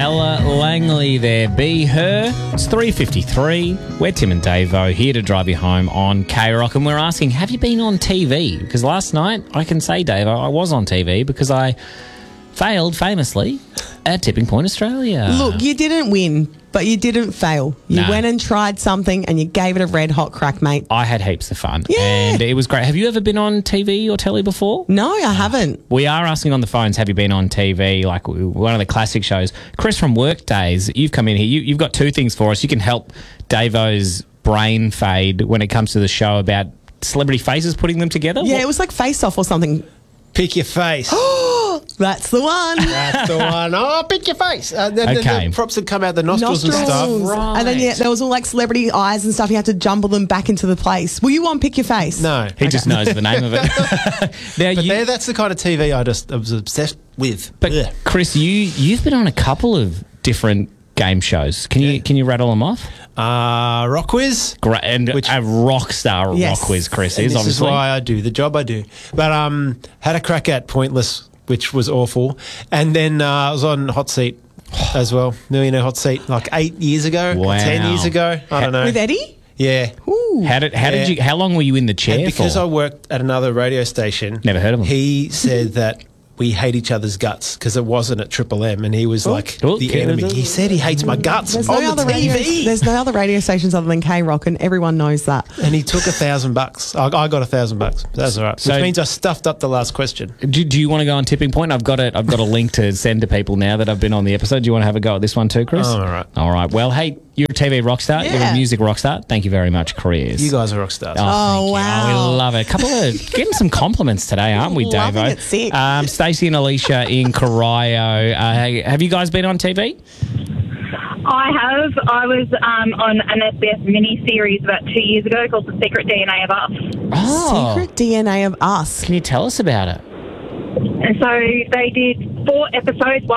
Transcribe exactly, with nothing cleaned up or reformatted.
Ella Langley there. Be her. It's three fifty-three. We're Tim and Davo here to drive you home on K-Rock. And we're asking, have you been on T V? Because last night, I can say, Davo, I was on T V because I failed famously at Tipping Point Australia. Look, you didn't win, but you didn't fail. You No. went and tried something and you gave it a red hot crack, mate. I had heaps of fun. Yeah. And it was great. Have you ever been on T V or telly before? No, I haven't. We are asking on the phones, have you been on T V, like one of the classic shows? Chris from Workdays, you've come in here. You, you've got two things for us. You can help Davo's brain fade when it comes to the show about celebrity faces, putting them together. Yeah, What- it was like Face Off or something. Pick your face. That's the one. That's the one. Oh, pick your face. Uh, then, Okay. then the props that come out the nostrils, Nostrils. and stuff. Right. And then yeah, there was all like celebrity eyes and stuff. You had to jumble them back into the place. Were you on Pick Your Face? No. He just knows the name of it. now, But you, there, that's the kind of T V I just I was obsessed with. but Ugh. Chris, you you've been on a couple of different game shows. Can you Yeah. can you rattle them off? Uh, Rock Quiz. Great, and Which- a rock star Yes. rock quiz, Chris And is this obviously. is why I do the job I do. But um, had a crack at Pointless, which was awful. And then uh, I was on Hot Seat as well. Millionaire Hot Seat, like eight years ago, Wow. or ten years ago. I don't know. With Eddie? Yeah. Ooh. How did how did Yeah. you? How long were you in the chair And because for? I worked at another radio station, Never heard of him. He said that we hate each other's guts because it wasn't at Triple M, and he was like Oh, the okay. enemy. He said he hates my guts There's on no, other the T radio, V, there's no other radio stations other than K-Rock, and everyone knows that. and he took a thousand bucks. I, I got a thousand bucks. That's all right. So- Which means I stuffed up the last question. Do, do you want to go on Tipping Point? I've got it. I've got a link to send to people now that I've been on the episode. Do you want to have a go at this one too, Chris? Oh, all right. All right. Well, hey, you're a T V rock star. You're a Yeah. music rock star. Thank you very much, Chris. You guys are rock stars. Oh, thank you. wow. Oh, we love it. A couple of getting some compliments today, aren't we, Loving Davo? it, sick. Um, Stacey and Alicia in Corio. Uh, have you guys been on T V? I have. I was um, on an S B S mini-series about two years ago called The Secret D N A of Us. Oh, Secret D N A of Us. can you tell us about it? And so they did four episodes.